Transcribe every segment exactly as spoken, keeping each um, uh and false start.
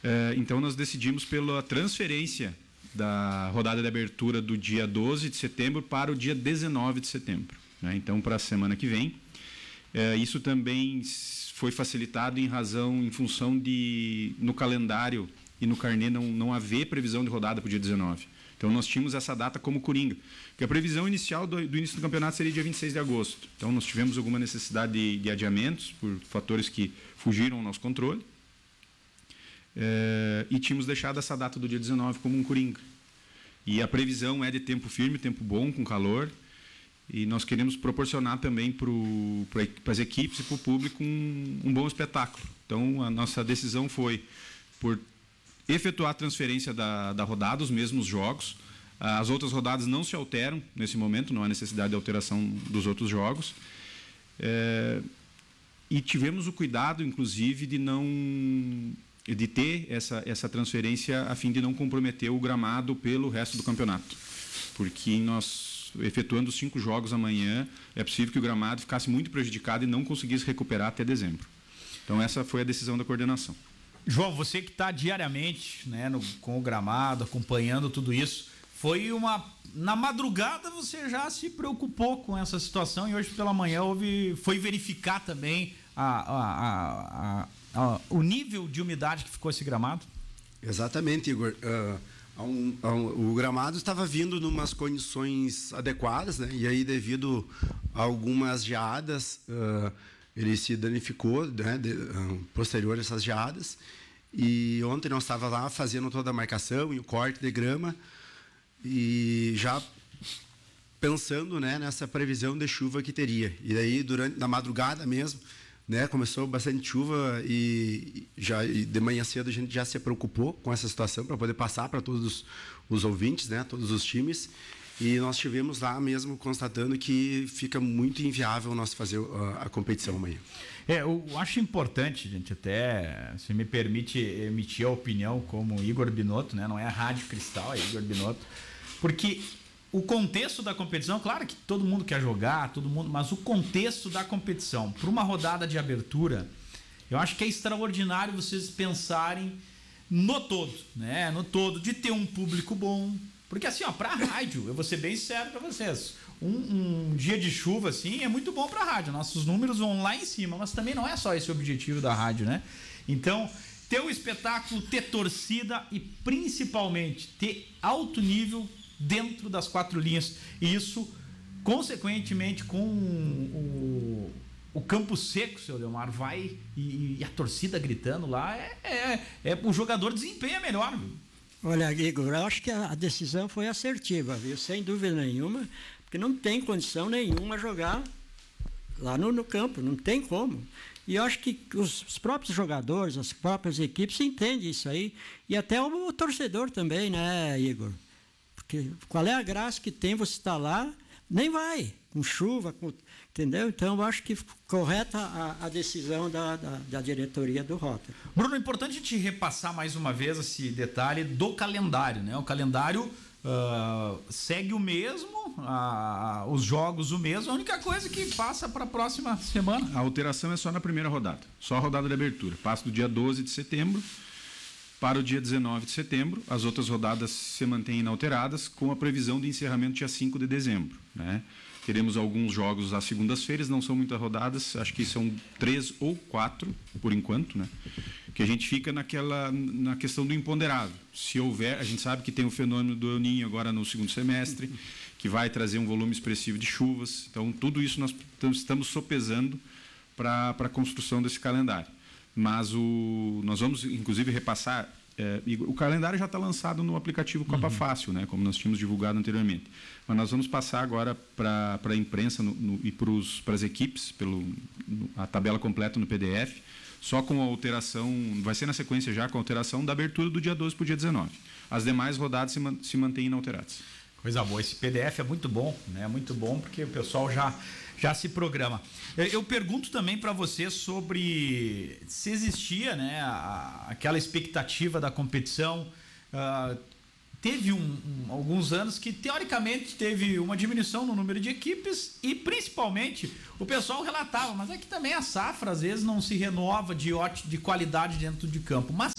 É, então nós decidimos pela transferência da rodada de abertura do dia doze de setembro para o dia dezenove de setembro, né? Então, para a semana que vem. É, isso também foi facilitado em razão, em função de, no calendário e no carnê não, não haver previsão de rodada para o dia dezenove. Então nós tínhamos essa data como coringa, porque a previsão inicial do, do início do campeonato seria dia vinte e seis de agosto. Então nós tivemos alguma necessidade de, de adiamentos por fatores que fugiram ao nosso controle, é, e tínhamos deixado essa data do dia dezenove como um coringa. E a previsão é de tempo firme, tempo bom, com calor, e nós queremos proporcionar também para as equipes e para o público um, um bom espetáculo. Então a nossa decisão foi por efetuar a transferência da, da rodada, os mesmos jogos. As outras rodadas não se alteram nesse momento, não há necessidade de alteração dos outros jogos. É, e tivemos o cuidado, inclusive, de não de ter essa, essa transferência a fim de não comprometer o gramado pelo resto do campeonato. Porque nós, efetuando os cinco jogos amanhã, é possível que o gramado ficasse muito prejudicado e não conseguisse recuperar até dezembro. Então essa foi a decisão da coordenação. João, você que está diariamente, né, no, com o gramado, acompanhando tudo isso, foi uma... Na madrugada você já se preocupou com essa situação e hoje pela manhã houve, foi verificar também a, a, a, a, a, o nível de umidade que ficou esse gramado? Exatamente, Igor. Uh, a um, a um, o gramado estava vindo em umas condições adequadas, né? E aí devido a algumas geadas... Uh, ele se danificou, né, de, uh, posterior a essas geadas, e ontem nós estávamos lá fazendo toda a marcação e o corte de grama, e já pensando, né, nessa previsão de chuva que teria. E daí, durante, na madrugada mesmo, né, começou bastante chuva, e, já, e de manhã cedo a gente já se preocupou com essa situação para poder passar para todos os, os ouvintes, né, todos os times. E nós estivemos lá mesmo constatando que fica muito inviável nós fazer a, a competição amanhã. É, eu acho importante, gente, até se me permite emitir a opinião como Igor Binotto, né? Não é a Rádio Cristal, é Igor Binotto, porque o contexto da competição, claro que todo mundo quer jogar, todo mundo, mas o contexto da competição, para uma rodada de abertura, eu acho que é extraordinário vocês pensarem no todo, né? No todo, de ter um público bom. Porque assim, ó, pra rádio, eu vou ser bem sincero pra vocês, um, um dia de chuva assim é muito bom pra rádio, nossos números vão lá em cima, mas também não é só esse o objetivo da rádio, né? Então, ter um espetáculo, ter torcida e principalmente ter alto nível dentro das quatro linhas, e isso, consequentemente, com o, o campo seco, seu Leomar, vai e, e a torcida gritando lá, é, é, é o jogador desempenha melhor, viu? Olha, Igor, eu acho que a decisão foi assertiva, viu? Sem dúvida nenhuma, porque não tem condição nenhuma jogar lá no, no campo, não tem como. E eu acho que os, os próprios jogadores, as próprias equipes entendem isso aí, e até o, o torcedor também, né, Igor? Porque qual é a graça que tem você estar lá, nem vai, com chuva, com, entendeu? Então eu acho que correta a, a decisão da, da, da diretoria do Rotary. Bruno, é importante a gente repassar mais uma vez esse detalhe do calendário, né? O calendário uh, segue o mesmo, uh, os jogos o mesmo, a única coisa que passa para a próxima semana. A alteração é só na primeira rodada, só a rodada de abertura, passa do dia doze de setembro para o dia dezenove de setembro, as outras rodadas se mantêm inalteradas, com a previsão de encerramento dia cinco de dezembro, né? Teremos alguns jogos às segundas-feiras, não são muitas rodadas, acho que são três ou quatro, por enquanto, né? Que a gente fica naquela, na questão do imponderável. Se houver, a gente sabe que tem o fenômeno do El Niño agora no segundo semestre, que vai trazer um volume expressivo de chuvas, então tudo isso nós estamos sopesando para a construção desse calendário. Mas o, nós vamos, inclusive, repassar... É, o calendário já está lançado no aplicativo Copa uhum. Fácil, né, como nós tínhamos divulgado anteriormente. Mas nós vamos passar agora para a imprensa no, no, e para as equipes, pelo, no, a tabela completa no P D F, só com a alteração, vai ser na sequência já, com a alteração da abertura do dia doze para o dia dezenove. As demais rodadas se, man, se mantêm inalteradas. Coisa boa, esse P D F é muito bom, né? Muito bom porque o pessoal já, já se programa. Eu pergunto também para você sobre se existia, né, a, aquela expectativa da competição. Uh, teve um, um, alguns anos que teoricamente teve uma diminuição no número de equipes e principalmente o pessoal relatava, mas é que também a safra às vezes não se renova de, de qualidade dentro de campo. Mas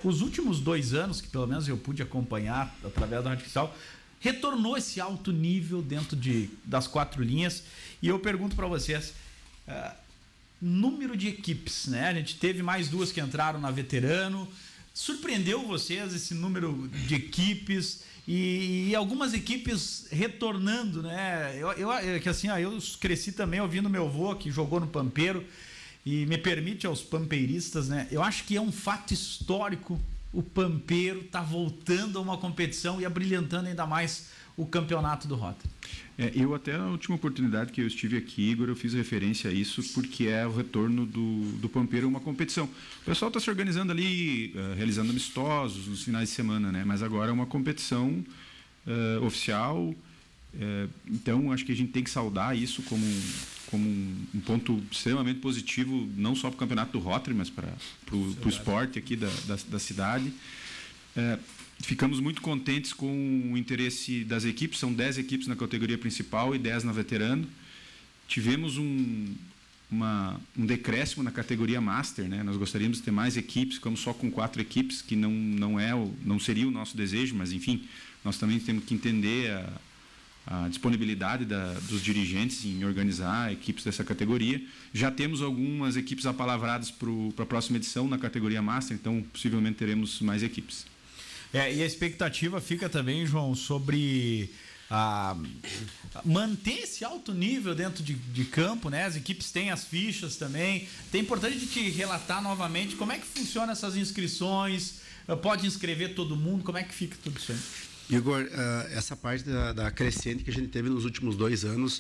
os últimos dois anos, que pelo menos eu pude acompanhar através da Rádio Cristal, retornou esse alto nível dentro de, das quatro linhas. E eu pergunto para vocês, uh, número de equipes, né? A gente teve mais duas que entraram na veterano. Surpreendeu vocês esse número de equipes e, e algumas equipes retornando, né? Eu, eu, é que assim, ó, eu cresci também ouvindo meu avô que jogou no Pampeiro, e me permite aos pampeiristas, né? Eu acho que é um fato histórico o Pampeiro tá voltando a uma competição e abrilhantando ainda mais o campeonato do Rotary. É, eu até na última oportunidade que eu estive aqui, Igor, eu fiz referência a isso porque é o retorno do, do Pampeiro a uma competição. O pessoal está se organizando ali, uh, realizando amistosos nos finais de semana, né? Mas agora é uma competição uh, oficial. Uh, então, acho que a gente tem que saudar isso como, como um, um ponto extremamente positivo, não só para o campeonato do Rotary, mas para o esporte aqui da, da, da cidade. Uh, Ficamos muito contentes com o interesse das equipes, são dez equipes na categoria principal e dez na veterano. Tivemos um, uma, um decréscimo na categoria Master, né? Nós gostaríamos de ter mais equipes, ficamos só com quatro equipes, que não, não, é o, não seria o nosso desejo, mas enfim, nós também temos que entender a, a disponibilidade da, dos dirigentes em organizar equipes dessa categoria. Já temos algumas equipes apalavradas para a próxima edição na categoria Master, então possivelmente teremos mais equipes. É, e a expectativa fica também, João, sobre a, manter esse alto nível dentro de, de campo, né? As equipes têm as fichas também. É importante de te relatar novamente como é que funciona essas inscrições, pode inscrever todo mundo, como é que fica tudo isso aí? Igor, essa parte da, da crescente que a gente teve nos últimos dois anos,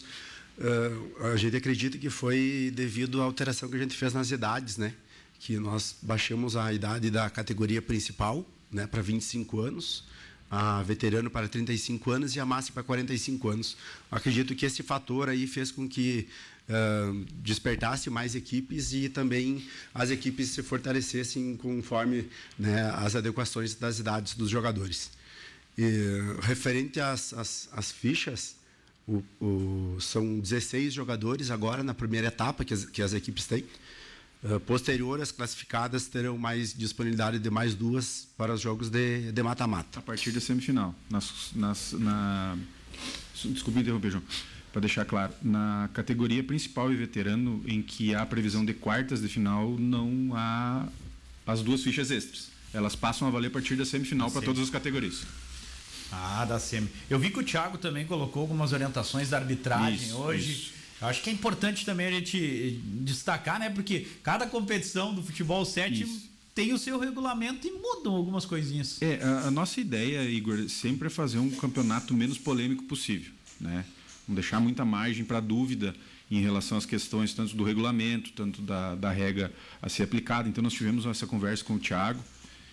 a gente acredita que foi devido à alteração que a gente fez nas idades, né? Que nós baixamos a idade da categoria principal, né, para vinte e cinco anos, a veterano para trinta e cinco anos e a máxima para quarenta e cinco anos. Eu acredito que esse fator aí fez com que uh, despertasse mais equipes e também as equipes se fortalecessem conforme, né, as adequações das idades dos jogadores. E, referente às, às, às fichas, o, o, são dezesseis jogadores agora na primeira etapa que as, que as equipes têm. Uh, posterior, as classificadas terão mais disponibilidade de mais duas para os jogos de, de mata-mata. A partir da semifinal. Nas, nas, na, desculpe interromper, João. Para deixar claro, na categoria principal e veterano, em que há previsão de quartas de final, não há as duas fichas extras. Elas passam a valer a partir da semifinal para todas as categorias. Ah, da semi. Eu vi que o Thiago também colocou algumas orientações da arbitragem isso, hoje. Isso. Eu acho que é importante também a gente destacar, né? Porque cada competição do futebol sete Isso. tem o seu regulamento e mudam algumas coisinhas. É, a, a nossa ideia, Igor, sempre é fazer um campeonato menos polêmico possível, né? Não deixar muita margem para dúvida em relação às questões tanto do regulamento, tanto da, da regra a ser aplicada. Então nós tivemos essa conversa com o Thiago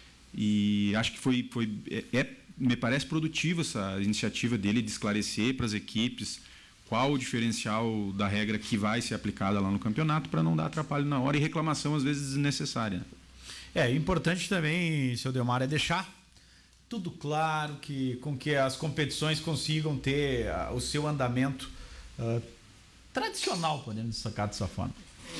e acho que foi, foi é, é, me parece produtiva essa iniciativa dele de esclarecer para as equipes qual o diferencial da regra que vai ser aplicada lá no campeonato para não dar atrapalho na hora e reclamação às vezes desnecessária. É importante também, seu Delmar, é deixar tudo claro, que, com que as competições consigam ter uh, o seu andamento uh, tradicional, podemos destacar dessa forma.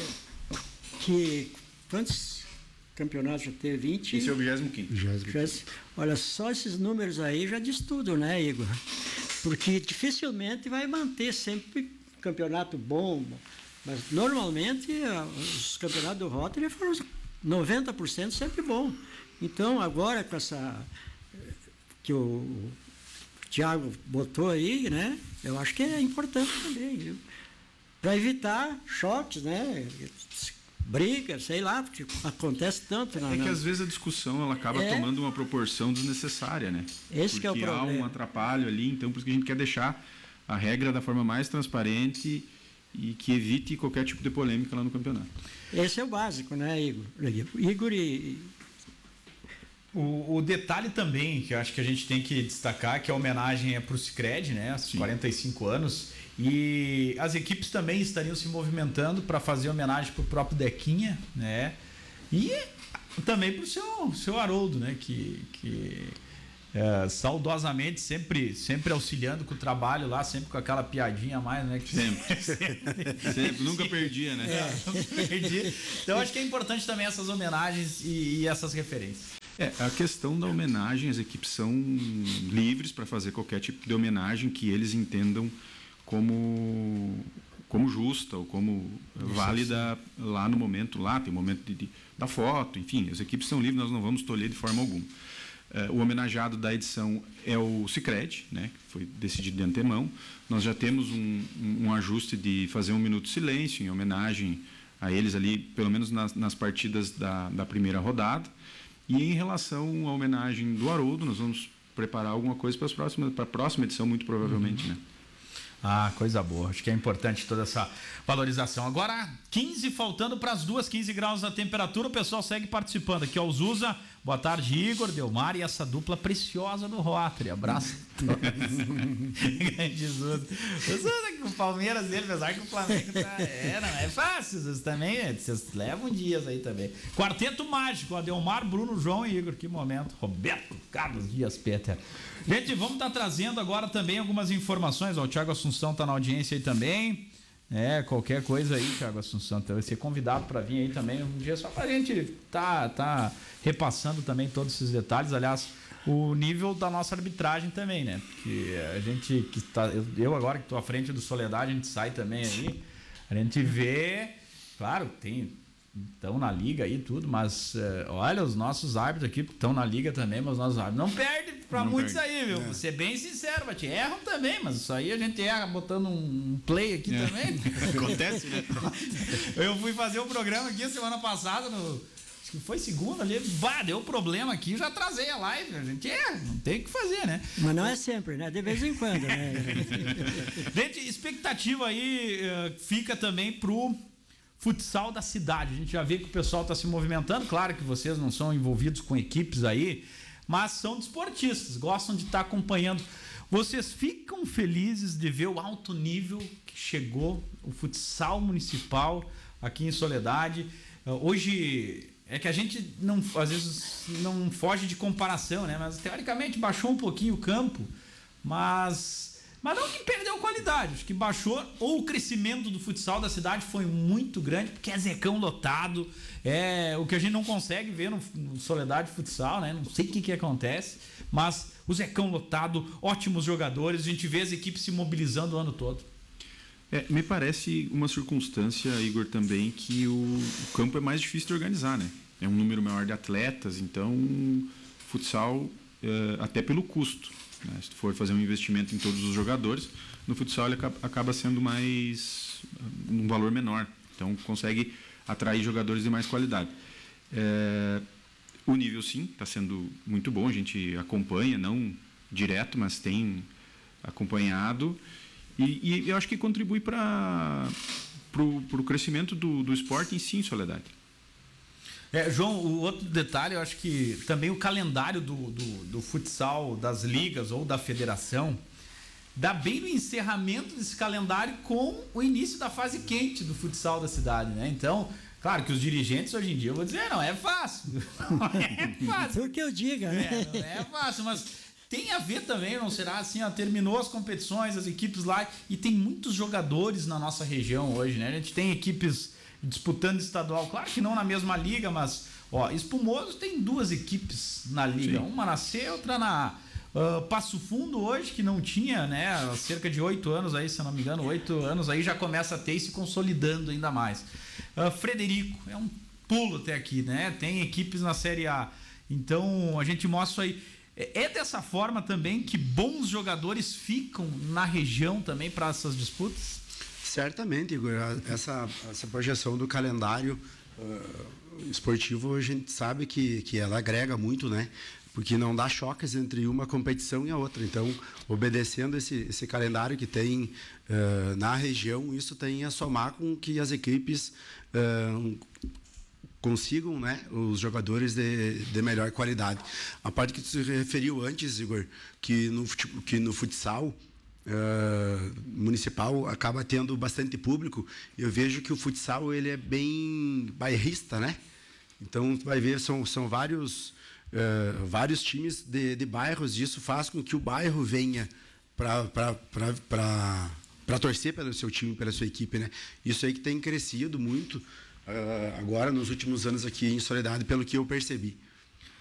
Que quantos campeonatos já teve? vinte? Esse é o vigésimo quinto. Olha, só esses números aí já diz tudo, né, Igor? Porque dificilmente vai manter sempre campeonato bom, mas normalmente os campeonatos do Rotary foram noventa por cento sempre bom. Então agora com essa que o Thiago botou aí, né? Eu acho que é importante também, para evitar choques, né? Briga, sei lá, porque acontece tanto. É que às vezes a discussão ela acaba é. tomando uma proporção desnecessária, né? Esse porque que é o problema. Há um atrapalho ali, então por isso que a gente quer deixar a regra da forma mais transparente e que evite qualquer tipo de polêmica lá no campeonato. Esse é o básico, né, Igor? Igor e... O, o detalhe também que eu acho que a gente tem que destacar que a homenagem é para o Sicredi, né? Os quarenta e cinco anos. E as equipes também estariam se movimentando para fazer homenagem para o próprio Dequinha, né? E também para o seu, seu Haroldo, né? Que, que é, saudosamente sempre, sempre auxiliando com o trabalho lá, sempre com aquela piadinha a mais, né? Que sempre. sempre. sempre. Nunca perdia, né? É, nunca perdia. Então acho que é importante também essas homenagens e, e essas referências. É, a questão da homenagem, as equipes são livres para fazer qualquer tipo de homenagem que eles entendam como, como justa ou como válida lá no momento, lá tem o momento de, de, da foto, enfim, as equipes são livres, nós não vamos tolher de forma alguma. Uh, o homenageado da edição é o Sicredi, né, que foi decidido de antemão. Nós já temos um, um, um ajuste de fazer um minuto de silêncio em homenagem a eles ali, pelo menos nas, nas partidas da, da primeira rodada. E em relação à homenagem do Haroldo, nós vamos preparar alguma coisa para as próximas, para a próxima edição, muito provavelmente, uhum. né? Ah, coisa boa. Acho que é importante toda essa valorização. Agora, quinze, faltando para as duas, quinze graus a temperatura. O pessoal segue participando aqui. Ó, o Zusa, boa tarde, Igor, Delmar e essa dupla preciosa do Rotary. Abraço a todos. Grande Zusa. O Zusa com o Palmeiras dele, apesar que o Flamengo tá... É, não é fácil, Zusa, também. Vocês levam dias aí também. Quarteto mágico, ó, Delmar, Bruno, João e Igor. Que momento. Roberto Carlos Dias Peter. Gente, vamos estar trazendo agora também algumas informações. Ó, o Thiago Assunção está na audiência aí também. É, qualquer coisa aí, Thiago Assunção. Então, vai ser convidado para vir aí também um dia só para a gente tá, tá repassando também todos esses detalhes. Aliás, o nível da nossa arbitragem também, né? Porque a gente que tá. Eu, eu agora que estou à frente do Soledade, a gente sai também aí. A gente vê. Claro, tem. Estão na liga aí tudo, mas uh, olha, os nossos árbitros aqui estão na liga também, mas os nossos árbitros não perdem para muitos perde. aí, viu? É. Vou ser bem sincero, Bati, erram também, mas isso aí a gente erra botando um play aqui é. também. Acontece, né? Eu fui fazer um programa aqui semana passada, no, acho que foi segunda ali, bah, deu problema aqui, já atrasei a live, a gente erra, não tem o que fazer, né? Mas não é sempre, né? De vez em quando, né? Gente, expectativa aí uh, fica também pro futsal da cidade. A gente já vê que o pessoal está se movimentando. Claro que vocês não são envolvidos com equipes aí, mas são desportistas, gostam de estar tá acompanhando. Vocês ficam felizes de ver o alto nível que chegou o futsal municipal aqui em Soledade? Hoje é que a gente não, às vezes não foge de comparação, né? Mas teoricamente baixou um pouquinho o campo, mas Mas não que perdeu qualidade, acho que baixou, ou o crescimento do futsal da cidade foi muito grande, porque é zecão lotado, é o que a gente não consegue ver no, no Soledade Futsal, né? Não sei o que, que acontece, mas o zecão lotado, ótimos jogadores, a gente vê as equipes se mobilizando o ano todo. É, me parece uma circunstância, Igor, também, que o, o campo é mais difícil de organizar, né? É um número maior de atletas, então futsal, é, até pelo custo. Se tu for fazer um investimento em todos os jogadores, no futsal ele acaba sendo mais um valor menor, então consegue atrair jogadores de mais qualidade. É, o nível sim está sendo muito bom, a gente acompanha, não direto, mas tem acompanhado e, e eu acho que contribui para o crescimento do, do esporte em si em Soledade. É, João, o outro detalhe, eu acho que também o calendário do, do, do futsal, das ligas ou da federação, dá bem no encerramento desse calendário com o início da fase quente do futsal da cidade, né? Então, claro que os dirigentes hoje em dia, eu vou dizer, não é fácil. Não é fácil. O que eu diga, né? É, não é fácil, mas tem a ver também, não será assim, ó, terminou as competições, as equipes lá, e tem muitos jogadores na nossa região hoje, né? A gente tem equipes disputando estadual, claro que não na mesma liga, mas ó, Espumoso tem duas equipes na liga, sim, uma na C, outra na A. Uh, Passo Fundo hoje, que não tinha, né, há cerca de oito anos aí, se eu não me engano, oito anos aí já começa a ter e se consolidando ainda mais. Uh, Frederico, é um pulo até aqui, né, tem equipes na Série A, então a gente mostra aí, é dessa forma também que bons jogadores ficam na região também para essas disputas? Certamente, Igor. Essa, essa projeção do calendário uh, esportivo, a gente sabe que, que ela agrega muito, né? Porque não dá choques entre uma competição e a outra. Então, obedecendo esse, esse calendário que tem uh, na região, isso tem a somar com que as equipes uh, consigam, né, os jogadores de, de melhor qualidade. A parte que tu se referiu antes, Igor, que no, que no futsal Uh, municipal acaba tendo bastante público. Eu vejo que o futsal ele é bem bairrista, né? Então tu vai ver são, são vários uh, vários times de, de bairros e isso faz com que o bairro venha para para torcer pelo seu time, pela sua equipe, né? Isso aí que tem crescido muito uh, agora nos últimos anos aqui em Soledade, pelo que eu percebi.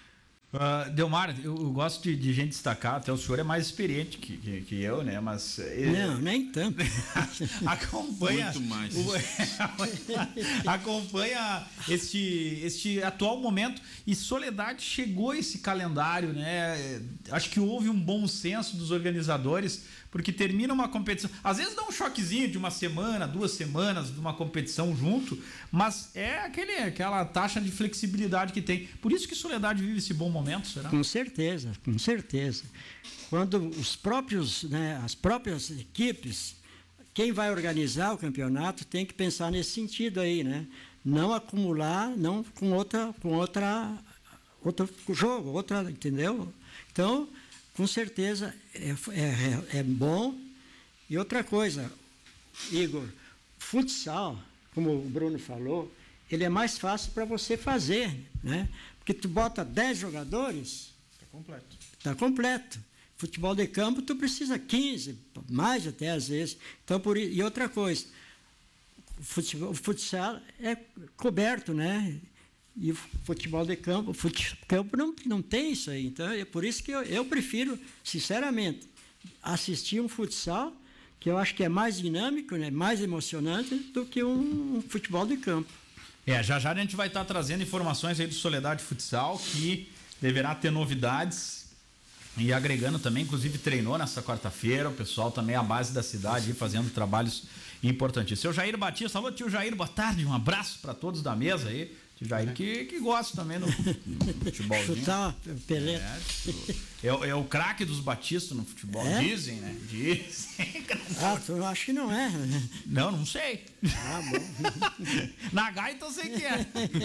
Uh, Delmar, eu, eu gosto de, de gente destacar, até o senhor é mais experiente que, que, que eu, né? Mas não, nem tanto. acompanha muito mais. O, acompanha este, este atual momento e Soledade chegou a esse calendário, né? Acho que houve um bom senso dos organizadores, porque termina uma competição, às vezes dá um choquezinho de uma semana, duas semanas de uma competição junto, mas é aquele, aquela taxa de flexibilidade que tem. Por isso que Soledade vive esse bom momento, será? Com certeza, com certeza. Quando os próprios, né, as próprias equipes, quem vai organizar o campeonato tem que pensar nesse sentido aí, né? Não acumular, não com outra, com outra, outro jogo, outra, entendeu? Então, com certeza é, é, é bom. E outra coisa, Igor, futsal, como o Bruno falou, ele é mais fácil para você fazer, né? Porque tu bota dez jogadores, Está completo. está completo. Futebol de campo, tu precisa quinze, mais até às vezes. Então, por, e outra coisa, o, futebol, o futsal é coberto, né? E o futebol de campo, o futebol de campo não, não tem isso aí. Então, é por isso que eu, eu prefiro, sinceramente, assistir um futsal, que eu acho que é mais dinâmico, né? Mais emocionante do que um, um futebol de campo. É, já já a gente vai estar trazendo informações aí do Soledade Futsal, que deverá ter novidades e agregando também, inclusive treinou nessa quarta-feira, o pessoal também à base da cidade aí, fazendo trabalhos importantes. Seu Jair Batista, alô tio Jair, boa tarde, um abraço para todos da mesa aí. Tio Jair que, que gosta também do, do futebolzinho. Chutar peleta. É, é, é o craque dos batistas no futebol, é? dizem, né? Dizem. Ah, eu acho que não é. Não, não sei. Ah, bom. Na gaita eu sei que é.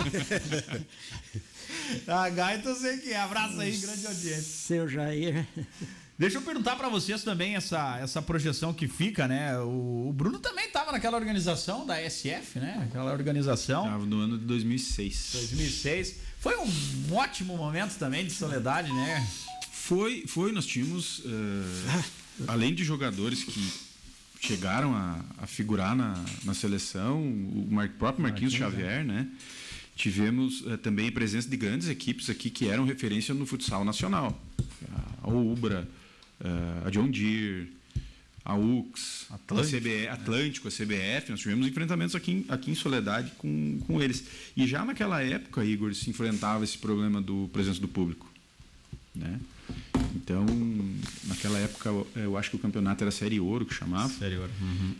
Na gaita eu sei que é. Abraço aí, grande audiência. Seu Jair. Deixa eu perguntar para vocês também essa, essa projeção que fica, né? O, o Bruno também estava naquela organização da S F, né? Aquela organização. Estava no ano de dois mil e seis. dois mil e seis. Foi um ótimo momento também de Soledade, né? Foi, foi nós tínhamos, uh, além de jogadores que chegaram a, a figurar na, na seleção, o Mar, próprio Marquinhos, Marquinhos Xavier, é. né? Tivemos uh, também a presença de grandes equipes aqui que eram referência no futsal nacional. A Ubra, uh, a John Deere, a U X, Atlântico, a C B F, Atlântico, a C B F. Nós tivemos enfrentamentos aqui em, aqui em Soledade com, com eles. E já naquela época, Igor, se enfrentava esse problema do presença do público, né? Então, naquela época, eu acho que o campeonato era Série Ouro, que chamava. Série Ouro. Uhum.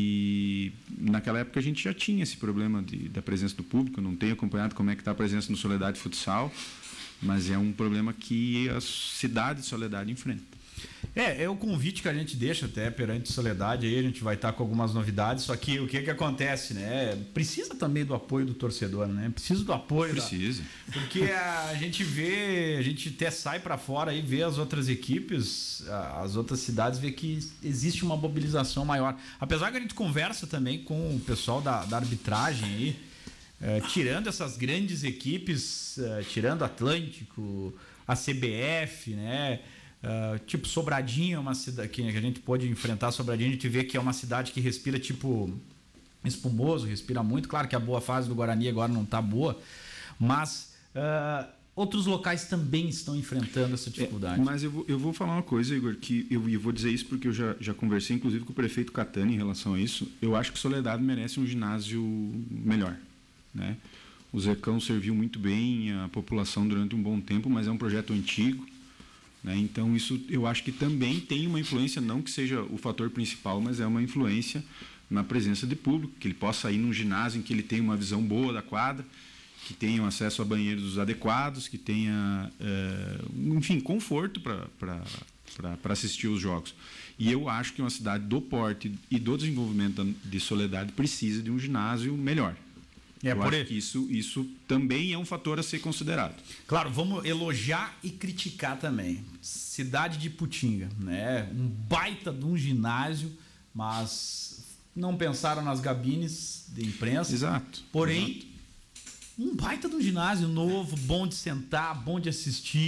E naquela época a gente já tinha esse problema de, da presença do público. Eu não tenho acompanhado como é que está a presença no Soledade Futsal, mas é um problema que a cidade de Soledade enfrenta. É, é o convite que a gente deixa até perante Soledade, aí a gente vai estar com algumas novidades, só que o que que acontece, né? Precisa também do apoio do torcedor, né? Precisa do apoio. Precisa. Da... Porque a gente vê, a gente até sai para fora e vê as outras equipes, as outras cidades, vê que existe uma mobilização maior. Apesar que a gente conversa também com o pessoal da, da arbitragem aí, é, tirando essas grandes equipes, é, tirando Atlântico, a C B F, né? Uh, tipo Sobradinho é uma cidade que a gente pode enfrentar. Sobradinho, a gente vê que é uma cidade que respira tipo espumoso, respira muito. Claro que a boa fase do Guarani agora não está boa, mas uh, outros locais também estão enfrentando essa dificuldade. É, mas eu vou, eu vou falar uma coisa, Igor, que eu, eu vou dizer isso porque eu já, já conversei inclusive com o prefeito Catani em relação a isso. Eu acho que Soledade merece um ginásio melhor, né? O Zecão serviu muito bem a população durante um bom tempo, mas é um projeto antigo. Né? Então isso eu acho que também tem uma influência, não que seja o fator principal, mas é uma influência na presença de público, que ele possa ir num ginásio em que ele tenha uma visão boa da quadra, que tenha acesso a banheiros adequados, que tenha, é, enfim, conforto para assistir os jogos. E eu acho que uma cidade do porte e do desenvolvimento de Soledade precisa de um ginásio melhor. É, eu por acho que isso, isso também é um fator a ser considerado. Claro, vamos elogiar e criticar também. Cidade de Putinga, né? Um baita de um ginásio, mas não pensaram nas gabines de imprensa. Exato. Porém, exato. um baita de um ginásio novo, bom de sentar, bom de assistir.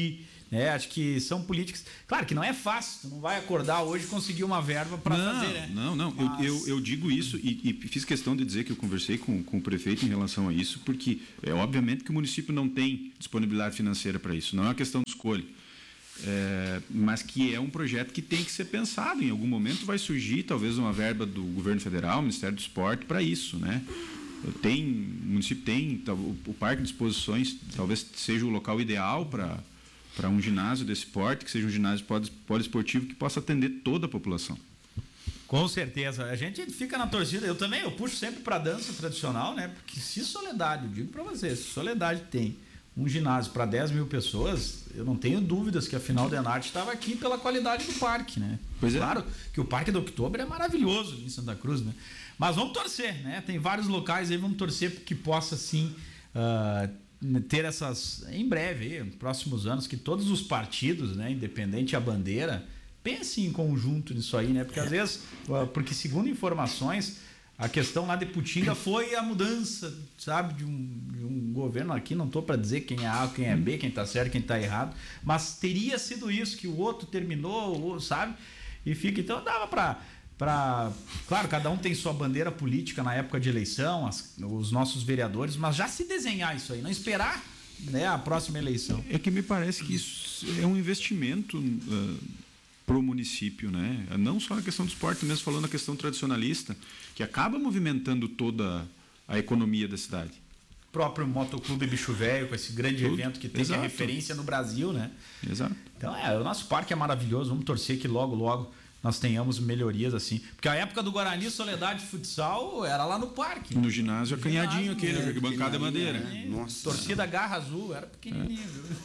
É, acho que são políticas. Claro que não é fácil, tu não vai acordar hoje e conseguir uma verba para fazer, né? Não, não, Mas... eu, eu, eu digo isso e, e fiz questão de dizer que eu conversei com, com o prefeito em relação a isso, porque é obviamente que o município não tem disponibilidade financeira para isso, não é uma questão de escolha. É, mas que é um projeto que tem que ser pensado. Em algum momento vai surgir talvez uma verba do governo federal, Ministério do Esporte, para isso, né? Tem, o município tem, o, o Parque de Exposições talvez seja o local ideal para para um ginásio desse porte, que seja um ginásio poliesportivo que possa atender toda a população. Com certeza. A gente fica na torcida. Eu também, eu puxo sempre para dança tradicional, né? Porque se Soledade, eu digo para você, se Soledade tem um ginásio para dez mil pessoas, eu não tenho dúvidas que a final da Enarte estava aqui pela qualidade do parque, né? Pois é. Claro que o Parque do Outubro é maravilhoso em Santa Cruz, né? Mas vamos torcer, né? Tem vários locais aí, vamos torcer que possa sim uh, ter essas, em breve, aí, nos próximos anos, que todos os partidos, né, independente a bandeira, pensem em conjunto nisso aí, né? Porque às vezes, porque segundo informações, a questão lá de Putinga foi a mudança, sabe, de um, de um governo aqui, não estou para dizer quem é A, quem é B, quem está certo, quem está errado, mas teria sido isso, que o outro terminou, sabe? E fica, então dava para... Pra, claro, cada um tem sua bandeira política na época de eleição, as, os nossos vereadores, mas já se desenhar isso aí, não esperar, né, a próxima eleição. É que me parece que isso é um investimento uh, para o município, né? Não só na questão do esporte, mesmo falando na questão tradicionalista, que acaba movimentando toda a economia da cidade. O próprio Motoclube Bicho Velho, com esse grande Tudo. evento que tem, Exato. que é referência no Brasil, né? Exato. Então, é, o nosso parque é maravilhoso, vamos torcer que logo, logo nós tenhamos melhorias assim. Porque a época do Guarani Soledade Futsal era lá no parque. No ginásio, acanhadinho aquele, é, bancada de madeira. né? Nossa. Torcida Garra Azul, era pequenininho.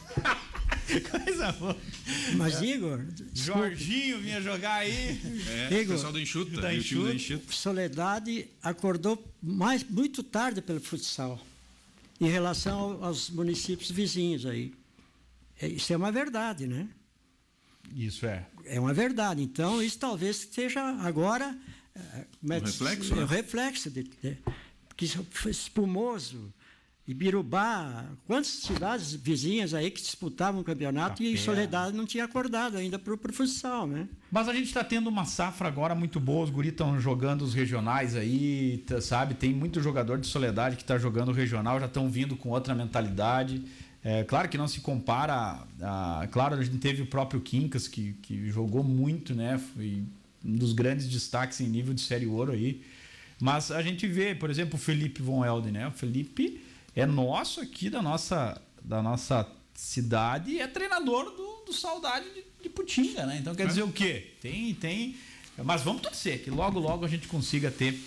É. Coisa boa. Mas, Igor, Jorginho vinha jogar aí. É, Igor, o pessoal da Enxuta. da e o time da Enxuta. Enxuta. Soledade acordou mais, muito tarde pelo futsal, em relação ao- aos municípios vizinhos aí. É, Isso é uma verdade, né? Isso é. É uma verdade. Então, isso talvez seja agora... eh, como é Um que- reflexo, É né? o reflexo. De, de, que isso foi Espumoso, Ibirubá, quantas cidades vizinhas aí que disputavam o campeonato e Capela. Soledade não tinha acordado ainda para o futsal, né? Mas a gente está tendo uma safra agora muito boa, os guris estão jogando os regionais aí, tá, sabe? Tem muito jogador de Soledade que está jogando o regional, já estão vindo com outra mentalidade. É, claro que não se compara, a, claro, a gente teve o próprio Quincas, que, que jogou muito, né? Foi um dos grandes destaques em nível de Série Ouro aí. Mas a gente vê, por exemplo, o Felipe Von Elden, né? O Felipe é nosso aqui da nossa, da nossa cidade e é treinador do, do Saudade de, de Putinga, né? Então quer dizer o quê? Tem, tem. Mas vamos torcer que logo, logo a gente consiga ter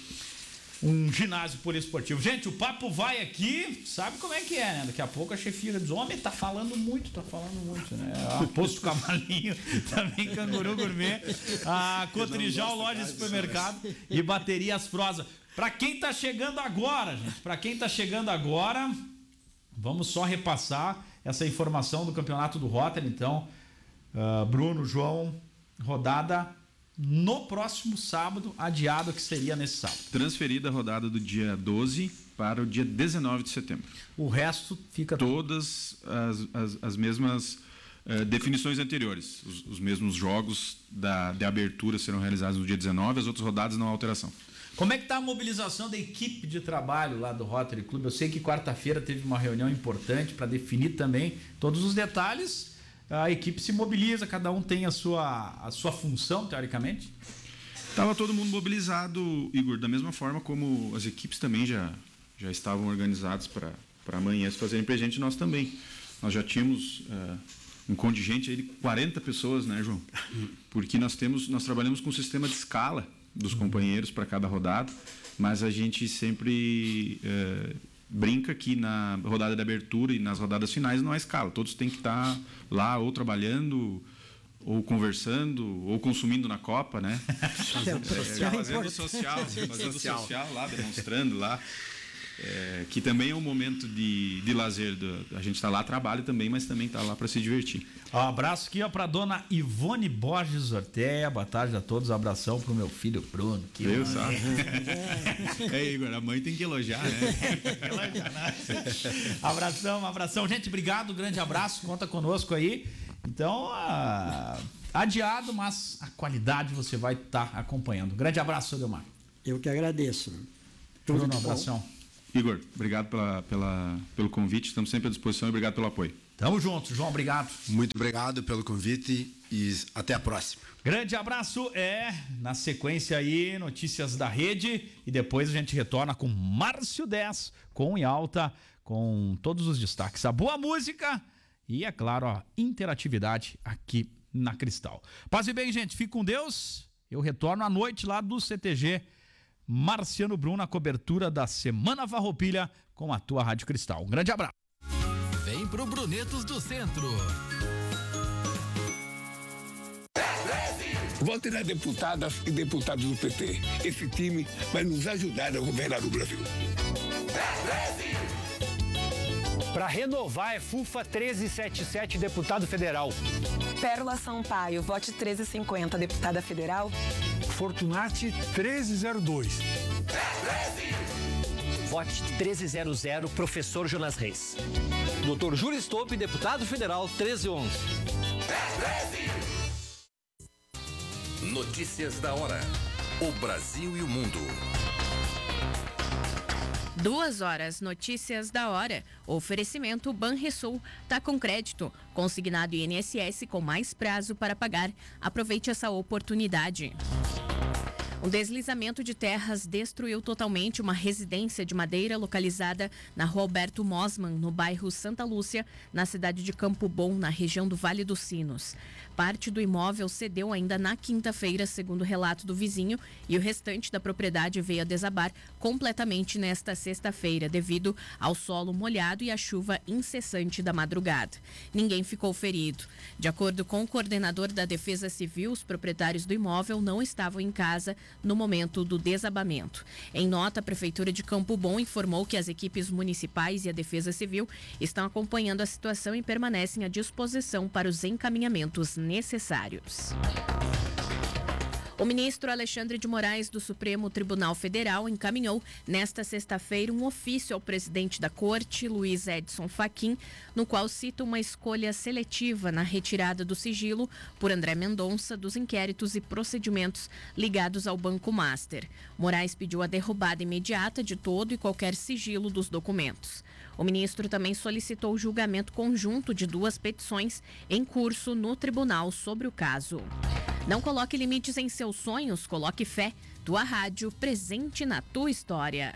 um ginásio poliesportivo. Gente, o papo vai aqui, sabe como é que é, né? Daqui a pouco a chefia diz, homem, tá falando muito, tá falando muito, né? A Posto Cavalinho, também Canguru Gourmet, a Cotrijal Loja de Supermercado e Baterias Frosa. Pra quem tá chegando agora, gente, pra quem tá chegando agora, vamos só repassar essa informação do campeonato do Rotary, então, uh, Bruno, João, rodada no próximo sábado, adiado que seria nesse sábado. Transferida a rodada do dia doze para o dia dezenove de setembro. O resto fica Todas as, as, as mesmas eh, definições anteriores. Os, os mesmos jogos da, de abertura serão realizados no dia dezenove, as outras rodadas não há alteração. Como é que está a mobilização da equipe de trabalho lá do Rotary Club? Eu sei que quarta-feira teve uma reunião importante para definir também todos os detalhes. A equipe se mobiliza, cada um tem a sua, a sua função, teoricamente. Estava todo mundo mobilizado, Igor, da mesma forma como as equipes também já, já estavam organizadas para amanhã se fazerem presente, nós também. Nós já tínhamos uh, um contingente aí de quarenta pessoas, né, João? Porque nós, temos, nós trabalhamos com um sistema de escala dos companheiros para cada rodada, mas a gente sempre uh, brinca que na rodada de abertura e nas rodadas finais não há escala. Todos têm que estar lá ou trabalhando, ou conversando, ou consumindo na Copa, né? Fazendo É, fazendo social, fazendo social lá, demonstrando lá. É, que também é um momento de, de lazer. Do, a gente está lá, trabalha também, mas também está lá para se divertir. Um abraço aqui para dona Ivone Borges Orteia. Boa tarde a todos. Um abração para o meu filho Bruno. Que Viu, sabe? É, Igor, a mãe tem que elogiar, né? Abração, um abração. Gente, obrigado, grande abraço. Conta conosco aí. Então, ah, adiado, mas a qualidade você vai estar tá acompanhando. Grande abraço, seu Delmar. Eu que agradeço. Tudo Tudo um bom. abração. Igor, obrigado pela, pela, pelo convite, estamos sempre à disposição e obrigado pelo apoio. Tamo junto, João, obrigado. Muito obrigado pelo convite e até a próxima. Grande abraço. É, na sequência aí, notícias da rede e depois a gente retorna com Márcio dez, com Em Alta, com todos os destaques, a boa música e, é claro, a interatividade aqui na Cristal. Paz e bem, gente, fique com Deus. Eu retorno à noite lá do C T G Marciano Brum na cobertura da Semana Farroupilha com a tua Rádio Cristal. Um grande abraço. Vem pro Brunetos do Centro. Vote nas deputadas e deputados do P T. Esse time vai nos ajudar a governar o Brasil. Para renovar é FUFA treze setenta e sete, deputado federal. Pérola Sampaio, vote treze cinquenta, deputada federal. Fortunati treze zero dois. Vote treze zero zero, professor Jonas Reis. doutor Júlio Stolpe, deputado federal, treze onze. Notícias da hora. O Brasil e o mundo. Duas horas, notícias da hora. Oferecimento Banrisul, tá com crédito. Consignado I N S S com mais prazo para pagar. Aproveite essa oportunidade. Um deslizamento de terras destruiu totalmente uma residência de madeira localizada na rua Alberto Mosman, no bairro Santa Lúcia, na cidade de Campo Bom, na região do Vale dos Sinos. Parte do imóvel cedeu ainda na quinta-feira, segundo o relato do vizinho, e o restante da propriedade veio a desabar completamente nesta sexta-feira, devido ao solo molhado e à chuva incessante da madrugada. Ninguém ficou ferido. De acordo com o coordenador da Defesa Civil, os proprietários do imóvel não estavam em casa no momento do desabamento. Em nota, a Prefeitura de Campo Bom informou que as equipes municipais e a Defesa Civil estão acompanhando a situação e permanecem à disposição para os encaminhamentos necessários. O ministro Alexandre de Moraes, do Supremo Tribunal Federal, encaminhou nesta sexta-feira um ofício ao presidente da Corte, Luiz Edson Fachin, no qual cita uma escolha seletiva na retirada do sigilo por André Mendonça dos inquéritos e procedimentos ligados ao Banco Master. Moraes pediu a derrubada imediata de todo e qualquer sigilo dos documentos. O ministro também solicitou o julgamento conjunto de duas petições em curso no tribunal sobre o caso. Não coloque limites em seus sonhos, coloque fé. Tua rádio presente na tua história.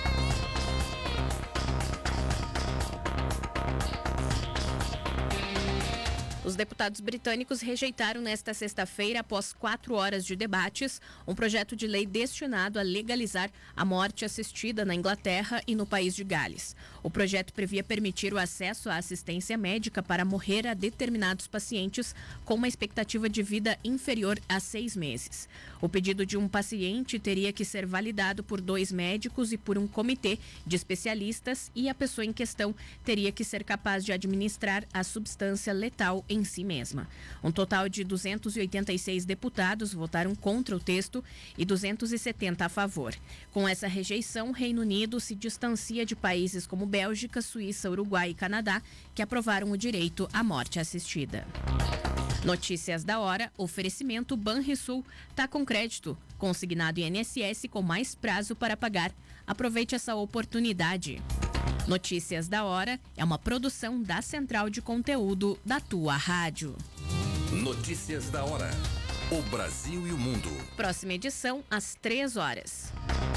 Os deputados britânicos rejeitaram nesta sexta-feira, após quatro horas de debates, um projeto de lei destinado a legalizar a morte assistida na Inglaterra e no país de Gales. O projeto previa permitir o acesso à assistência médica para morrer a determinados pacientes com uma expectativa de vida inferior a seis meses. O pedido de um paciente teria que ser validado por dois médicos e por um comitê de especialistas, e a pessoa em questão teria que ser capaz de administrar a substância letal em si mesma. Um total de duzentos e oitenta e seis deputados votaram contra o texto e duzentos e setenta a favor. Com essa rejeição, o Reino Unido se distancia de países como Bélgica, Suíça, Uruguai e Canadá, que aprovaram o direito à morte assistida. Notícias da hora, oferecimento Banrisul, tá com crédito, consignado I N S S com mais prazo para pagar. Aproveite essa oportunidade. Notícias da hora é uma produção da Central de Conteúdo da tua rádio. Notícias da hora. O Brasil e o mundo. Próxima edição às três horas.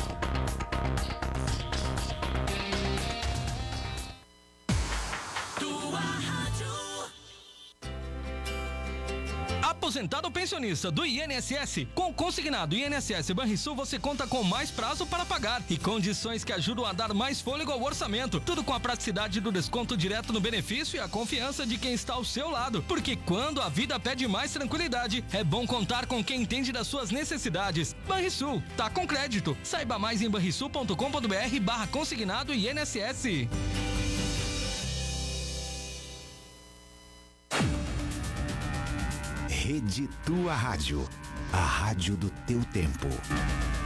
Aposentado ou pensionista do I N S S, com o consignado I N S S Banrisul você conta com mais prazo para pagar e condições que ajudam a dar mais fôlego ao orçamento. Tudo com a praticidade do desconto direto no benefício e a confiança de quem está ao seu lado. Porque quando a vida pede mais tranquilidade, é bom contar com quem entende das suas necessidades. Banrisul, tá com crédito. Saiba mais em banrisul ponto com ponto br barra consignado I N S S. Rede Tua Rádio, a rádio do teu tempo.